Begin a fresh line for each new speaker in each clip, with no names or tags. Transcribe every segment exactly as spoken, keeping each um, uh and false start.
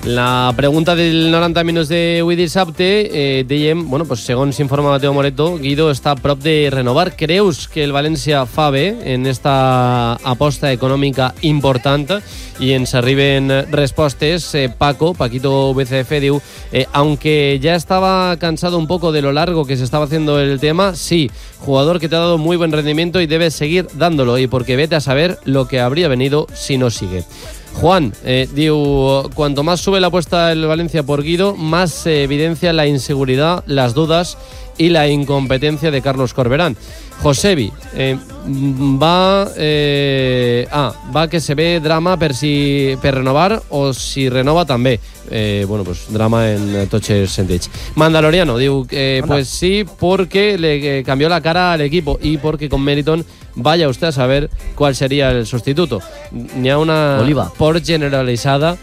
La pregunta del noranta minuts d'avui dissabte, eh, dèiem, bueno, pues, segons informa Mateo Moreto, Guido està a prop de renovar. Creus que el València fa bé en esta aposta econòmica important? I ens arriben respostes. Eh, Paco, Paquito V C F, diu, eh, aunque ya estaba cansado un poco de lo largo que se estaba haciendo el tema, sí, jugador que te ha dado muy buen rendimiento y debes seguir dándolo, y porque vete a saber lo que habría venido si no sigue. Juan, eh, diu, cuanto más sube la apuesta del Valencia por Guido, más se evidencia la inseguridad, las dudas y la incompetencia de Carlos Corberán. Josebi, eh, va eh, ah, va que se ve drama per, si, per renovar o si renova també. Eh, bueno, pues drama en tots sentits. Mandaloriano, diu, eh, pues sí, porque le eh, cambió la cara al equipo y porque con Meriton vaya usted a saber cuál sería el sustituto. N'hi ha una
Oliva.
por generalitzada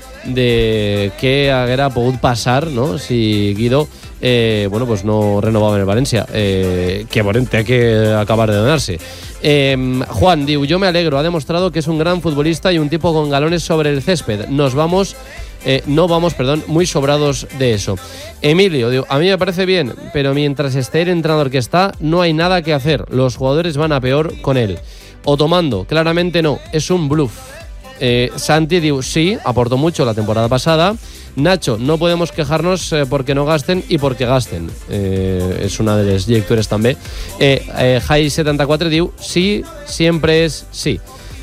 de què haguera pogut passar, no?, si Guido eh, bueno, pues no renovava en el València, eh, que bueno, té que acabar de donarse. Eh, Juan diu, yo me alegro, ha demostrado que es un gran futbolista y un tipo con galones sobre el césped. Nos vamos Eh, no vamos, perdón, muy sobrados de eso. Emilio, digo, a mí me parece bien, pero mientras esté el entrenador que está, no hay nada que hacer. Los jugadores van a peor con él. Otomando, claramente no, es un bluff. Eh, Santi, digo, sí, aportó mucho la temporada pasada. Nacho, no podemos quejarnos eh, porque no gasten y porque gasten. Eh, es una de las lectures también. Eh, eh, Jai setenta y cuatro, digo, sí, siempre es sí.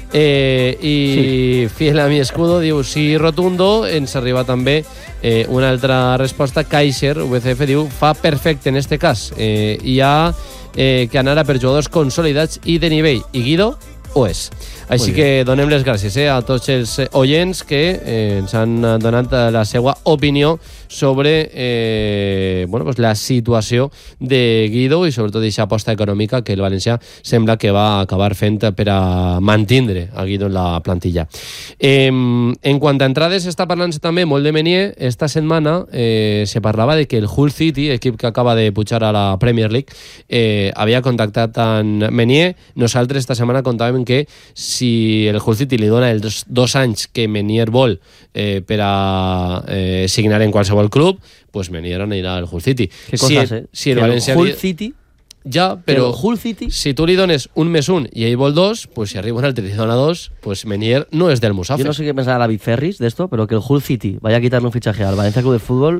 Eh, i sí. Fiel a mi escudo diu sí rotundo. Ens arriba també eh, una altra resposta. Kaiser V C F diu fa perfecte en este cas. Eh, hi ha eh, que anar a per jugadors consolidats i de nivell, i Guido ho és. Així que donem les gràcies eh, a tots els oients que eh, ens han donat la seva opinió sobre eh, bueno, pues la situació de Guido i sobretot aquesta aposta econòmica que el València sembla que va acabar fent per a mantindre a Guido en la plantilla. Eh, en quant a entrades, està parlant-se també molt de Menier. Esta setmana eh, se parlava de que el Hull City, equip que acaba de pujar a la Premier League, eh, havia contactat amb Menier. Nosaltres esta setmana contàvem que si el Hull City li dona els dos anys que Menier vol eh, per a eh, signar en qualsevol club, pues Menier anirà al Hull City.
Qué cosas,
si,
eh?
Si el
que
València...
El Hull City...
Ja, però
el Hull City...
si tu li dones un més un i ell vol dos, pues si arriba un altre i li dona dos, pues Menier no és del Musafe.
Yo no sé qué pensará David Ferris de esto, pero que el Hull City vaya a quitarle un fichaje al Valencia Club de Fútbol...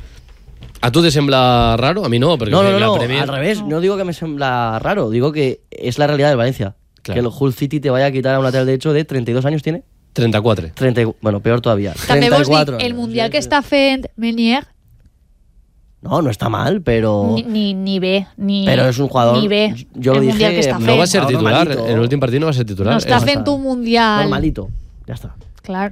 ¿A tú te sembla raro? A mí no, porque
no, no, no,
la
no,
Premier...
al revés. No digo que me sembla raro, digo que es la realidad del Valencia. Claro. Que el Hull City te vaya a quitar a un lateral derecho de treinta y dos años, ¿tiene?
treinta y cuatro.
treinta, bueno, peor todavía.
També vols dir, el
años.
Mundial que està fent Menier...
No, no está mal, pero...
Ni, ni, ni bé, ni...
Pero es un jugador...
Ni bé,
yo lo
el
dije...
Mundial que està
No
fent.
va a ser titular,
Normalito.
en el últim partit no va ser titular.
No està
Eh,
fent un Mundial...
Normalito, ya está.
Clar.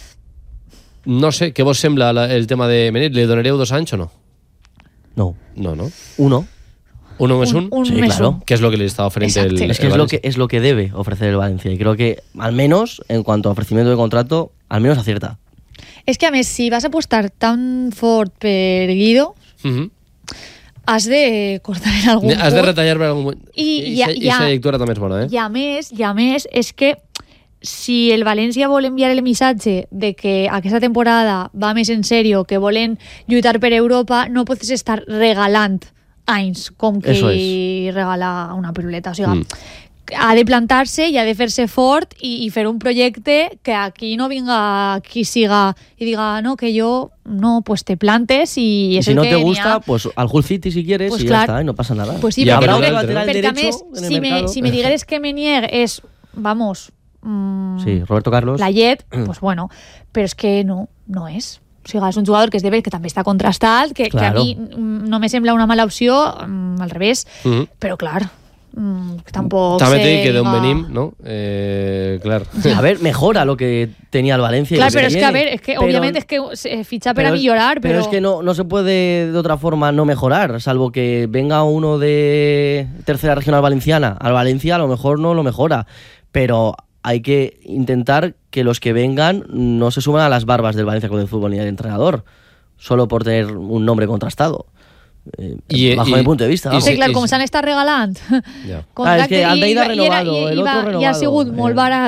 No sé, què vos sembla la, el tema de Menier? ¿Le donareu dos anys o no?
No.
No, no.
Uno.
¿Uno más un?
Un
Sí,
més
claro.
un.
¿Qué es lo que le está ofreciendo el,
Exacte.
Es que
el
es lo
Valencia?
que es lo que debe ofrecer el Valencia. Y creo que, al menos, en cuanto a ofrecimiento de contrato, al menos acierta.
És que, a més, si vas a apostar tan fort per Guido,
Uh-huh.
has de cortar en algun
Has de
punt.
retallar per algun moment.
I,
I,
i,
i, i esa lectura també és bona, eh?
I a més, i a més, és que si el València vol enviar el missatge de que aquesta temporada va més en sèrio, que volen lluitar per Europa, no pots estar regalant anys com que
Eso es.
regala una piruleta. O sigui,
Mm.
ha de plantar-se i ha de fer-se fort i, i fer un projecte que aquí no vinga qui siga i diga, no, que jo, no, pues te plantes i
Y
és
si
el
no
que
te
n'hi
gusta,
ha.
pues al Hull City si quieres
Pues
y
clar.
ya está, y no pasa nada.
Pues sí,
Y
habrá
perquè,
un
habrá
lateral
perquè a
derecho
més,
en el
si me,
mercado.
si me digueres que Menier és, vamos, mm,
Sí, Roberto Carlos.
la llet, pues bueno, però és que no, no és. O sigui, és un jugador que és de ver que també està contrastat, que,
Claro.
que a mi mm, no me sembla una mala opció, mm, al revés,
Uh-huh.
però clar, mm, tampoc
També
sé...
t'he dit que d'on
va-
venim, no? Eh, clar.
A ver, mejora lo que tenía el Valencia. y
Clar,
lo
però és que, a
tiene.
ver, és que
Pero-
obviamente es que se ficha per a
pero es-
millorar, però...
Pero es que no, no se puede de otra forma no mejorar, salvo que venga uno de tercera regional valenciana al Valencia, a lo mejor no lo mejora, pero hay que intentar que los que vengan no se suman a las barbas del Valencia Club de Fútbol ni del entrenador, solo por tener un nombre contrastado. Eh,
Y-
bajo
y-
mi punto de vista.
y
vamos.
Sí,
sí,
clar,
i
com
sí.
s'han estat regalant
Ja.
Ah, és que
contractes
Almeida
i- i
renovado,
era- i-
el
i va-
otro
i ha
renovado.
sigut molt
Eh.
barat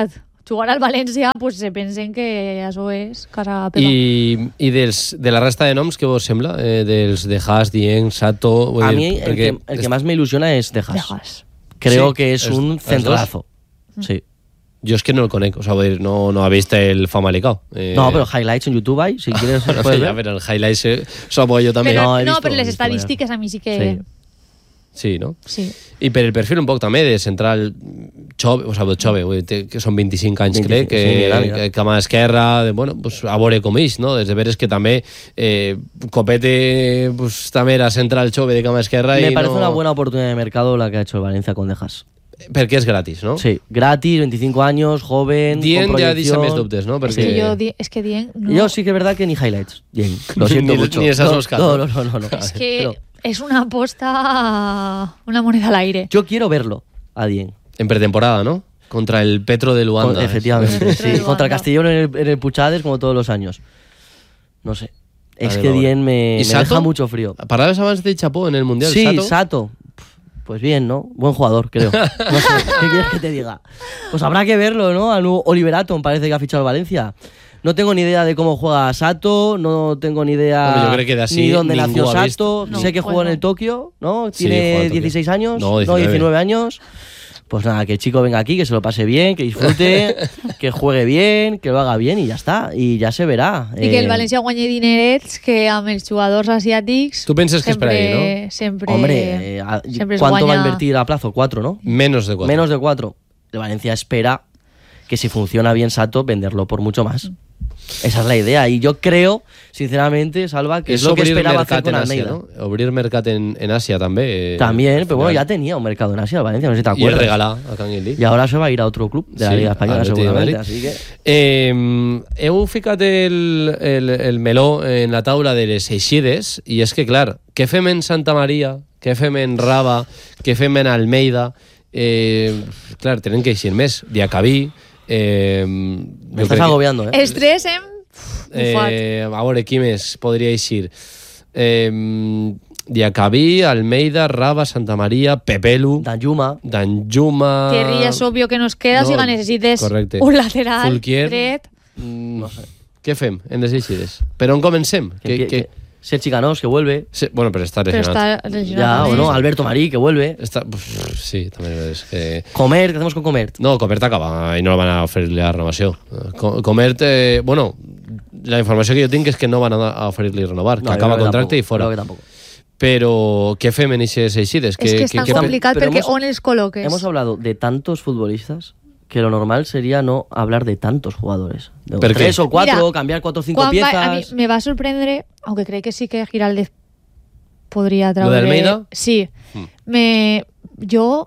jugar al València pues, se pensen que això és casa Pepa.
I, i dels, de la resta de noms, què vos sembla? Eh, dels de Haas, Dieng, Sato... vull
A
dir,
mí el
perquè
que, el que más me ilusiona es Dejas.
Dejas.
Creo
Sí,
que es
es-
un
es
centralazo. Sí.
Jo és que no el conec, o sea, vull dir, no, no ha vist el Famalicao. Eh,
No, pero highlights en YouTube hay, si quieres puedes
ja,
ver.
però el highlights eh, sopo jo també.
Però,
No, he
no,
visto-
però
he
les
visto
estadístiques a mi sí que...
Sí.
Sí, no?
Sí.
I per el perfil un poc també de central Xove, o sigui, Xove, vull dir, té- que són vint-i-cinc anys,
vint-i-cinc,
crec, que,
sí, mira, mira.
que cama esquerra, de, bueno, pues, a veure com ix, no? Des de veres que també eh, Copete pues, també era central Xove de cama esquerra
Me
i
parece
no...
una buena oportunidad de mercado la que ha hecho el Valencia con Dejas.
Perquè és gratis, no?
Sí, gratis, veinticinco años, joven,
Dient
con
ja
proyección.
deixa més dubtes, no?
Es
Perquè...
que yo, di- es que Dien, no.
Yo sí que es verdad que ni highlights. Bien, lo siento
Ni-
mucho.
ni esas
no,
buscas,
no,
¿no?
no, no, no, no.
Es que
Pero
es una aposta, una moneda al aire.
yo quiero verlo a Dien.
En pretemporada, ¿no? Contra el Petro de Luanda.
Con- efectivamente,
¿eh?
sí.
Luanda.
Contra el Castellón en el, en el Puchades, como todos los años. No sé. Es
Vale,
que
vale.
Dien me,
¿Y
me
Sato?
deja mucho frío.
Parlaves abans de Chapó en el Mundial,
Sí,
Sato.
Sato. Pues bien, ¿no? Buen jugador, creo. No sé, ¿qué quieres que te diga? Pues habrá que verlo, ¿no? Al nuevo Oliver Atom parece que ha fichado el Valencia. No tengo ni idea de cómo juega Sato, no tengo ni idea
Hombre, yo creo que de así
ni dónde
ningú
nació
ha visto.
Sato.
No,
sé que
pues
jugó en
no.
el Tokio, ¿no?
Sí, juega
Tiene
en Tokio.
dieciséis años,
No, diecinueve.
diecinueve años. Pues nada, que el chico venga aquí, que se lo pase bien, que disfrute, que juegue bien, que lo haga bien y ya está. Y ya se verá.
I que el
Eh,
València guanyi dinerets que amb els jugadors asiàtics...
Tu penses que és per
sempre,
ahí,
Sempre,
Hombre, eh, a-
sempre es
¿cuánto va a
guanya-
invertir a plazo? Cuatro, ¿no?
Menos de cuatro.
Menos de cuatro. El Valencia espera que si funciona bien Sato, venderlo por mucho más. Esa es la idea. Y yo creo, sinceramente, Salva, que es,
És
lo que
obrir
esperaba hacer
mercat
con
en Àsia,
Almeida.
no? Obrir mercat en, en Àsia també. eh,
También,
al
pero bueno,
final.
ya tenía un mercado en Asia, el Valencia, no sé si te
I el
acuerdas.
regalar a Can Guilí.
Y ahora se va a ir a otro club de la
Sí,
Liga Española,
Atleti de
seguramente.
Madrid.
Así que...
Eh, heu ficat el, el, el meló en la taula de les eixides i és que, clar, què fem en Santa Maria, què fem en Rava, què fem en Almeida? Eh, clar, tenen que eixir més. Diacabí... Eh,
Me estás agobiando, ¿eh?
Estrès hem... bufat.
Eh, a veure, qui més podria eixir? Eh, Diacabí, Almeida, Rava, Santa Maria, Pepelu,
Danjuma.
Danjuma...
Terri és obvio que nos queda
No,
si necessites
correcte.
un lateral
Fulquier.
dret.
Mm, no sé. Què fem en les eixides? Per on comencem?
Que,
Que,
que,
que,
que- Sergi Canós, que vuelve.
se- bueno, però està
Però
lesionat.
està lesionat.
Ya, o
també.
no, Alberto Marí, que vuelve.
Està, uf, sí, també és que...
Comer, ¿qué hacemos con Comer?
No, Comert acaba i no van a oferir-li la renovació. Co- Comert, eh, bueno, la informació que jo tinc és que no van a a oferir-li renovar, que
No, yo
acaba
creo que
contracte
tampoco,
i fora.
creo que tampoco.
Però què fem en aquestes eixides?
És que és tan complicat
pero
perquè
hemos-
on els col·loques?
Hemos hablado de tantos futbolistas que lo normal sería no hablar de tantos jugadores. De
¿Por qué?
tres o cuatro,
Mira,
cambiar cuatro o cinco
Quan
piezas.
va, a mi me va sorprendre, aunque crec que sí que Giraldez podria
¿Lo
traure...
de Almeida?
Sí.
Hmm.
Me, jo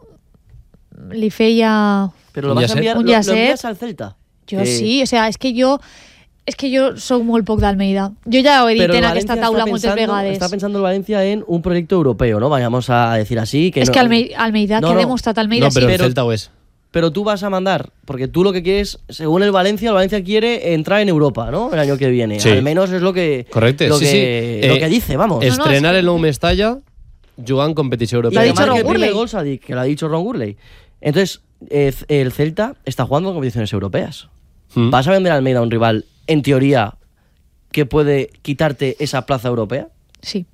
li feia...
Pero lo
Un
vas a
Yasset.
enviar,
Un
lo- lo,
Yasset.
envías al Celta.
Jo
Que-
sí, o sea, és que jo... És que jo soc molt poc d'Almeida. Jo ja ho he dit
Pero el
en aquesta
Valencia
taula
está
moltes
pensando-
vegades.
Está pensando el Valencia en un proyecto europeo, ¿no? Vayamos a decir así. Que
és
no-
que Alme Almeida,
No,
que ha
no.
demostrat Almeida,
No, però
sí.
el Celta ho és.
Pero tú vas a mandar, porque tú lo que quieres, según el Valencia, el Valencia quiere entrar en Europa, ¿no? El año que viene.
Sí.
Al menos es lo que,
Correcte,
lo
sí,
que,
sí.
lo
Eh,
que dice, vamos.
es-
Estrenar
és que-
el nou Mestalla jugant competició
Y
Lo ha
europea.
dicho
además
Ron
que el primer
Gurley.
gol, Sadik, que lo ha dicho Ron Gurley. Entonces, eh, el Celta está jugando en competiciones europeas.
Mm.
¿Vas a vender a Almeida a un rival, en teoría, que puede quitarte esa plaza europea?
Sí.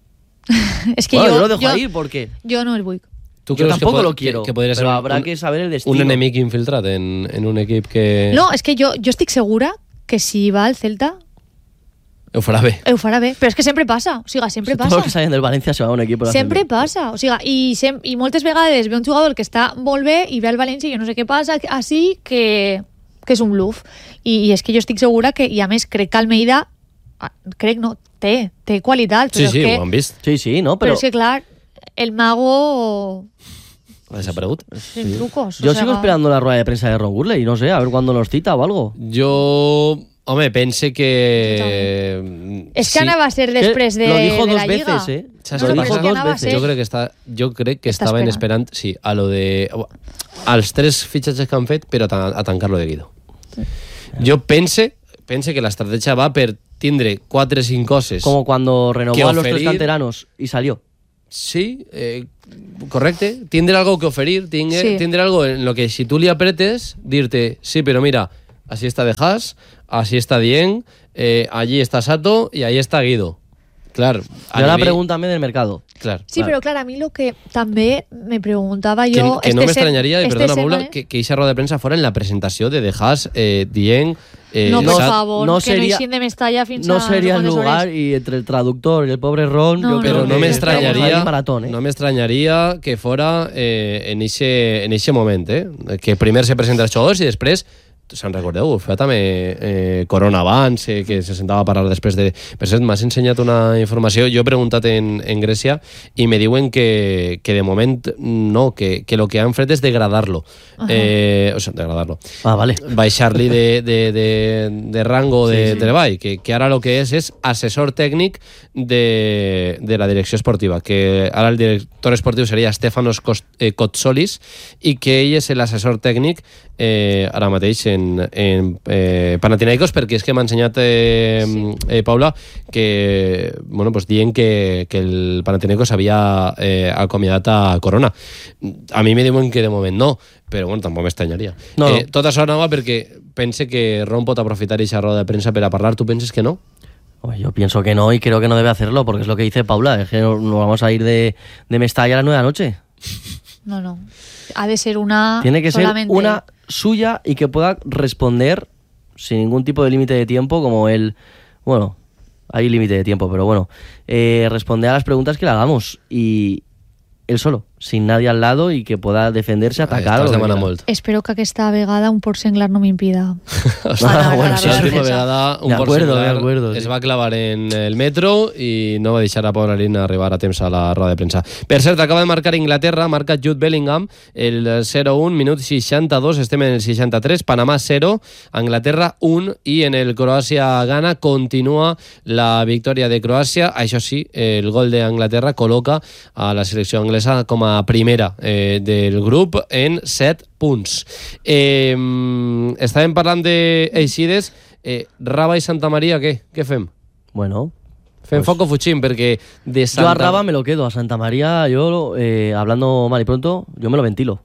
és que
Bueno,
jo,
yo lo dejo
jo,
ahí porque
jo no el vull.
Tu
yo
creus
tampoco
que pot-
lo quiero,
Que, que podria ser
pero
un-
habrá
un,
que saber el destino.
un enemic infiltrat en, en un equip que
No, és que jo, jo estic segura que si va al Celta
ho farà bé.
ho farà bé. Però és que sempre passa. O sigui, sempre
Todos
passa.
los que salen del Valencia se van a un equipo. de
Sempre
ascenso.
passa. O sigui, i, sem i moltes vegades ve un jugador que està molt bé i ve al València i jo no sé què passa, així que, que és un bluff. I, I és que jo estic segura que, i a més, crec que Almeida, ah, crec no, té, té qualitat,
Sí,
però
sí,
és que,
ho han vist.
Sí, sí, no,
però
pero
és que clar, el mago
Ha desaparegut.
sin trucos.
yo
o sea,
sigo esperando la rueda de prensa de Ron Gurley, no sé, a ver cuándo nos cita o algo.
Jo, home, pense que...
És que anava a ser després de,
lo dijo
de
dos
la Lliga.
veces, ¿eh?
Saps
No,
què
no,
lo
però
dijo
és que
dos
anava a
veces.
ser...
Jo crec que, està, jo crec que
Està
estaven
esperant.
esperant, sí, a lo de... als tres fitxatges que han fet, però a, ta- a tancar-lo de Guido. Jo pense, pense que l'estratègia va per tindre quatre o cinc coses.
Como cuando renovó
que
a los tres
oferir-
canteranos y salió.
Sí, eh, correcte, tindre algo que oferir, tindre,
Sí.
tindre algo en lo que si tú li apretes, dir-te, sí, però mira, así está De Haas, así está Dieng, eh, allí está Sato y ahí está Guido. Claro.
Y ahora pregúntame del mercado.
Claro.
Sí,
Claro.
pero claro, a mí lo que también me preguntaba
Que,
yo...
que no
este
me
se-
extrañaría, y
este
perdona,
semana-
Paula, que, que esa rueda de prensa fuera en la presentació de De Haas, eh, Dieng... Eh,
No, por
Sat-
favor,
no
que
sería-
no hi de Mestalla fins
No
a...
sería el
sé quantes
lugar
hores.
y entre el traductor y el pobre Ron,
No,
yo creo
Pero
no,
no
que
me
estamos
extrañaría,
ahí maratón, ¿eh?
no me extrañaría que fuera eh, en ese en ese moment, eh? Que primer se presenta els jugadors i després se'n recordeu, ho feia també eh, Corona abans, eh, que se sentava a parlar després de... Per cert, m'has ensenyat una informació, jo he preguntat en, en Grècia i me diuen que, que de moment no, que, que lo que han fet és degradar-lo. Eh, o sigui, degradar-lo.
Ah, vale.
Baixar-li de, de, de, de rango de
Sí, sí.
treball, que, que ara el que és és assessor tècnic de, de la direcció esportiva, que ara el director esportiu seria Stefanos Kos- eh, Kotsolis i que ell és l'assessor tècnic eh, ara mateix en, en eh, Panathinaikos, perquè és que m'ha ensenyat eh, sí. eh, Paula que, bueno, pues dient que, que el Panathinaikos havia eh, acomiadat a Corona. A mi me diuen que de moment no, però bueno, tampoc m'estranyaria.
No, no.
Eh, tot això anava perquè pense que Ron pot aprofitar aquesta roda de premsa per a parlar. ¿Tú penses que no?
Hombre, yo pienso que no y creo que no debe hacerlo porque es lo que dice Paula, es que nos nos vamos a ir de, de Mestalla a las nueve de la noche.
No, no. Ha de ser una...
Tiene que ser
solamente.
una suya y que pueda responder sin ningún tipo de límite de tiempo, como él. Bueno, hay límite de tiempo, pero bueno. Eh, responder a las preguntas que le hagamos y él solo, sin nadie al lado y que pueda defenderse, atacar.
Estàs
o lo que
demanant
quiera.
molt.
Espero que aquesta vegada un port senglar no m'impida.
Ah, bueno, sí,
La
sí,
última
sí.
vegada un
De
port
acuerdo,
senglar
de acuerdo, sí.
es va clavar en el metro i no va deixar a pobra Lina arribar a temps a la roda de premsa. Per cert, acaba de marcar Inglaterra, marca Jude Bellingham, el zero un, minut seixanta-dos, estem en el seixanta-tres, Panamà zero, Anglaterra un, i en el Croàcia-Ghana continua la victòria de Croàcia. Això sí, el gol d'Anglaterra col·loca a la selecció anglesa com a primera eh, del grup en set punts. Eh, estàvem parlant d'Eixides, eh, Raba i Santa Maria, què? Què fem?
Bueno,
Fem
Pues-
foc o fugim? Perquè de
yo
Santa...
a Raba me lo quedo, a Santa María, yo, eh, hablando mal y pronto, yo me lo ventilo.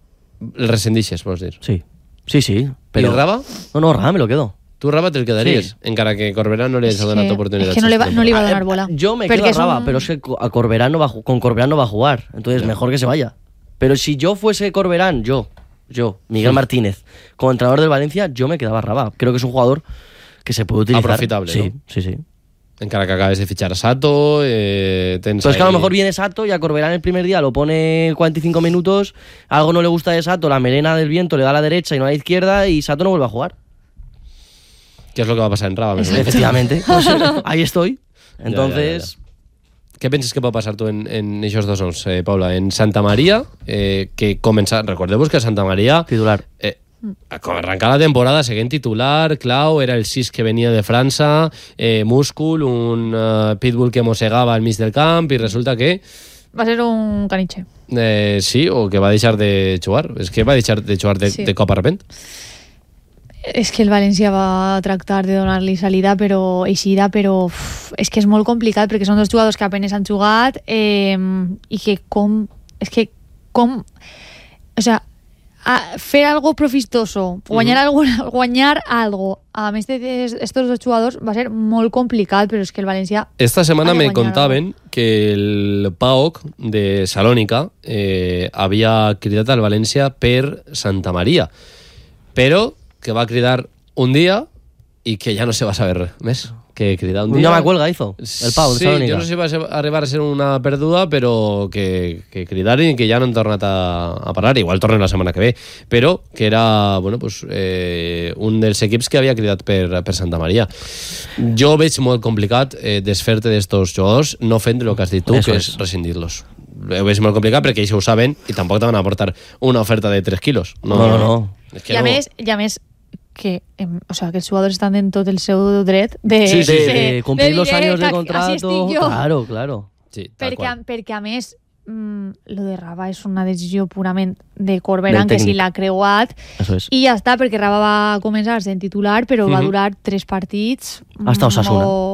El rescindixes, vols dir.
Sí, sí, sí. Pero...
I Raba?
No, no, Raba me lo quedo.
Tu Raba te'l quedaries,
Sí.
encara que Corberà no li
És
hagi donat
que,
oportunitats.
és que no, le va, no li va
Ah,
donar
eh,
bola.
Yo me
Perquè
quedo a
és
Raba,
un-
pero es que co- a Corberán no va, a ju- con Corberán no va a jugar. Entonces, mejor que se vaya. Pero si yo fuese Corberán, yo, yo, Miguel Martínez, como entrenador del Valencia, yo me quedaba a Raba. Creo que es un jugador que se puede utilizar.
Aprofitable,
Sí,
¿no?
sí, sí.
Encara que acabes de fichar a Sato, eh, tens
Pues que a lo
ahí-
mejor viene Sato y a Corberán el primer día lo pone cuarenta y cinco minutos, algo no le gusta de Sato, la melena del viento le da a la derecha y no a la izquierda y Sato no vuelve a jugar.
Què és el que va passar en Raba? més o menys?
Efectivamente. Pues, ahí estoy. Entonces...
Ja, ja, ja. Què penses que pot passar tu en, en aquests dos noms, eh, Paula? En Santa Maria, eh, que comença... Recordeu-vos que Santa Maria...
Titular.
Eh, com arrencar la temporada seguint titular, clau, era el sis que venia de França, eh, múscul, un eh, pitbull que mossegava al mig del camp, i resulta que
Va ser un caniche.
eh, sí, o que va deixar de jugar. És que va deixar de jugar de,
Sí.
de cop a repent.
És que el València va tractar de donar-li salida, però eixida, però uf, és que és molt complicat perquè són dos jugadors que apenas han jugat eh, i que com... És que com... O sea, a, fer algo profistoso, guanyar, algo, guanyar algo, a més d'aquests dos jugadors, va ser molt complicat, però és que el València...
Esta setmana
ha de
me
guanyar
contaven que el P A O C de Salònica eh, havia cridat al València per Santa Maria, però que va cridar un dia i que ja no se va saber res més que cridar un dia.
No me cuelga hizo el Pau de
Sí,
Salónica.
jo no sé si va ser, arribar a ser una perduda, però que, que cridaren i que ja no han tornat a, a parlar. Igual tornen la setmana que ve, però que era bueno, pues, eh, un dels equips que havia cridat per, per Santa Maria. Jo veig molt complicat eh, desfer-te d'estos jugadors no fent el que has dit tu,
Eso
que
es.
és rescindir-los. Ho veig molt complicat perquè ells ho saben i tampoc te van a aportar una oferta de tres quilos.
No, no, no.
És que
I a,
no.
més, I a més, que, em, o sea, que els jugadors estan en tot el seu dret de,
Sí, sí,
De,
sí.
de cumplir los
diré
años de
que Així
contrato.
estic jo.
Claro, claro.
Sí, tal
Perquè, a,
qual.
perquè a més, mm, lo de Raba és una decisió purament de Corberán,
Del
que si
tècnic.
l'ha creuat,
Eso es.
i ja està, perquè Raba va començar sent titular, però va
Mhm.
durar tres partits.
Hasta Osasuna.
No,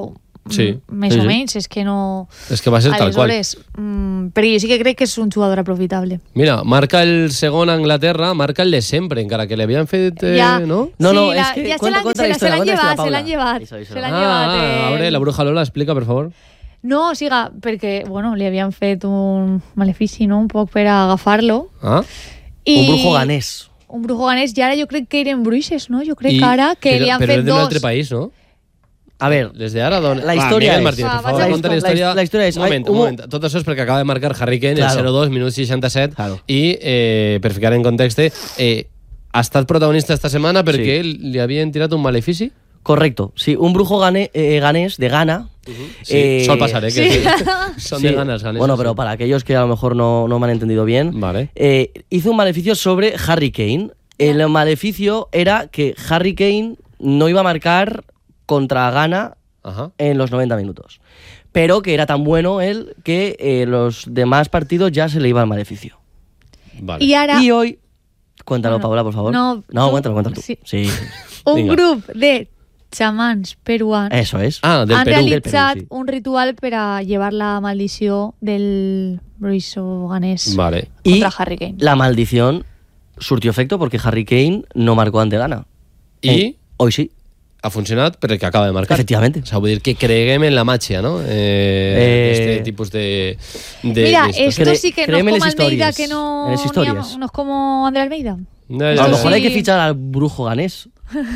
Sí.
mm, més
Sí,
o
sí.
menys, és que no...
És que va ser tal qual.
Aleshores, mm, però jo sí que crec que és un jugador aprofitable.
Mira, marca el segon a Anglaterra, marca el de sempre, encara que li havien fet... Eh,
Ja.
no?
No,
Sí,
no,
la-
és que
ja se
cuenta-
l'han-
cuenta
se
la
la-
historia,
se l'han
cuenta la
llevat,
historia,
se l'han
Paula.
llevat.
Eso, eso.
Se l'han
Ah,
llevat.
a
eh,
veure, la bruja Lola, explica, per favor.
No, o sigui, perquè, bueno, li havien fet un malefici, no?, un poc per agafar-lo.
Ah?
I...
Un brujo ganés.
Un brujo ganés, i ara jo crec que eren bruixes, no? Jo crec
I-
que ara que
però,
li han
però
fet
és d'un
dos.
altre país, no?
A ver,
Des d'ara, d'on...
La història
Va, Miguel
és-
Martínez,
Va,
per favor,
va,
conta la
la-
història.
la història és-
Un moment,
hay-
un
hubo-
moment. Tot això és perquè acaba de marcar Harry Kane,
Claro.
el zero dos, minut seixanta-set,
Claro.
i, eh, per ficar en context, eh, ha estat protagonista esta setmana perquè li havien tirat un malefici.
correcto. Sí, un brujo gane- eh, ganés de Ghana.
Sí,
eh,
sol pasar, ¿eh? Que
sí.
son
sí.
de ganas, ganes.
Bueno, pero para aquellos que a lo mejor no, no me han entendido bien,
Vale.
eh, hizo un maleficio sobre Harry Kane. El maleficio era que Harry Kane no iba a marcar contra Ghana
Ajá.
en los noventa minutos. Pero que era tan bueno él que eh, los demás partidos ya se le iba el maleficio.
Vale.
I ara
Y hoy... Cuéntalo,
Bueno,
Paula, por favor.
no,
no
tú-
cuéntalo, cuéntalo tú.
sí.
Sí.
un
Vinga.
grup de xamans peruans
Eso es.
Ah, del
han
Perú.
realitzat
Del Perú, sí.
un ritual per a llevar la maldició del bruixo ganès
Vale.
Y
contra Harry Kane.
la maldición surtió efecto porque Harry Kane no marcó ante Ghana.
I
Eh, hoy sí.
ha funcionat perquè acaba de marcar.
Efectivamente.
O sea, vull dir que creguem en la màgia, no? Eh,
Eh,
este tipus de... de
Mira,
de
esto
Cre-
sí que no es
créeme
como
las
Almeida,
historias,
que no,
en las
ni
historias.
a- no es como André Almeida.
No,
A
ya
lo
lo
mejor
sé.
hay que
Sí.
fichar al brujo ganés.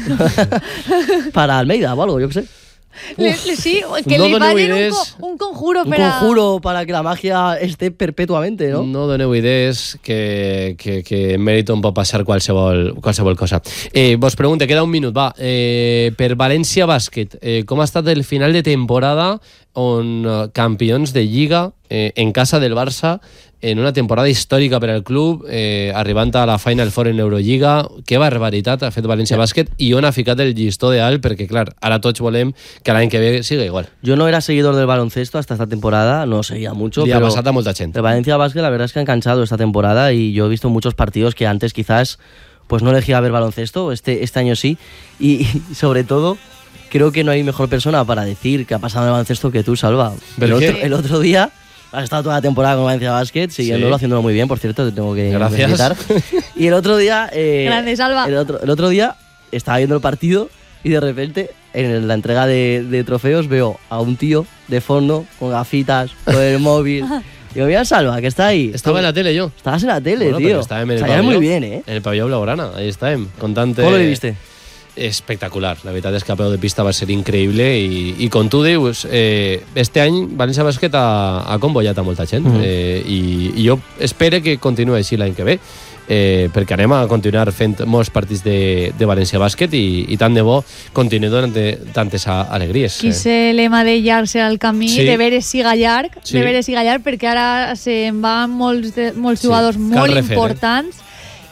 Para Almeida o algo, yo qué sé.
Le- le- sí, que
no
le
doneu
valen un,
idees.
co- un conjuro
Un
per a...
conjuro para que la magia esté perpetuamente, ¿no?
No doneu idees que, que, que en Meriton pot passar qualsevol, qualsevol cosa. Eh, vos pregunte, queda un minut, va. Eh, per València Bàsquet, eh, com ha estat el final de temporada on eh, campions de Lliga eh, en casa del Barça en una temporada històrica per al club, eh, arribant a la Final Four en Eurolliga. Que barbaritat ha fet València Bàsquet i on ha ficat el llistó de alt, perquè, clar, ara tots volem que l'any que ve siga igual.
Yo no era seguidor del baloncesto hasta esta temporada, no seguía mucho,
Li ha
pero
passat a molta gent.
el Valencia Basket la verdad es que han cansado esta temporada y yo he visto muchos partidos que antes quizás pues no elegía ver baloncesto, este, este año sí, y, y sobre todo creo que no hay mejor persona para decir que ha pasado en el baloncesto que tú, Salva. El
¿Por qué?
otro, el otro día has estado toda la temporada con Valencia Basket, siguiéndolo,
Sí.
haciéndolo muy bien, por cierto, te tengo que
Gracias.
felicitar. Y el otro día... eh,
Grande, Salva.
El otro, el otro día estaba viendo el partido y de repente en la entrega de, de trofeos veo a un tío de fondo con gafitas, con el móvil. Digo, mira, Salva, que está ahí.
Estava en la tele, jo.
Estabas en la tele,
Bueno,
tío.
però estàvem en el
Salías muy
pavelló.
bien, ¿eh?
En el pavelló Blaugrana, ahí estàvem, contant...
¿Cómo lo viviste?
Espectacular, la veritat és que a peu de pista va ser increïble i, i com tu dius, eh, este any València Bàsquet ha, ha convollat a molta gent
Mhm.
eh, i, i jo espero que continuï així l'any que ve, eh, perquè anem a continuar fent molts partits de, de València Bàsquet i, i tant de bo continuï donant tantes a- alegries.
Qui se lema de llarg serà el camí,
Sí.
de veure siga llarg,
Sí.
de veure siga llarg, perquè ara se'n van molts, de, molts
Sí,
jugadors
cal
molt
refer, eh?
importants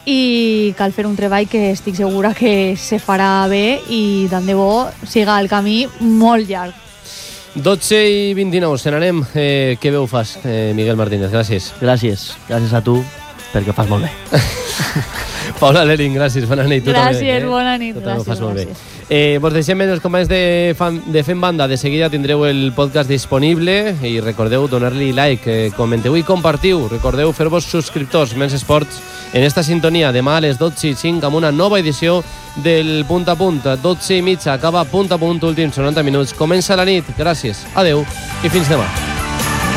i cal fer un treball que estic segura que se farà bé i tant de bo siga el camí molt llarg.
dotze i vint-i-nou, se n'anem. Eh, què veu fas, eh, Miguel Martínez? Gràcies.
Gràcies, gràcies a tu, perquè ho fas molt bé.
Paula Lering, gràcies, bona nit. Tu
Gràcies,
també, eh?
bona nit,
Tu també ho
gràcies,
fas molt bé.
gràcies.
Eh, vos deixem els companys de, fan, de Fem Banda. De seguida tindreu el podcast disponible i recordeu donar-li like, eh, comenteu i compartiu. Recordeu fer-vos subscriptors, Men's Esports, en esta sintonia. Demà a les dotze i cinc amb una nova edició del Punt a Punt. dotze i mitja, acaba Punt a Punt, últims noranta minuts. Comença la nit. Gràcies, adeu i fins demà.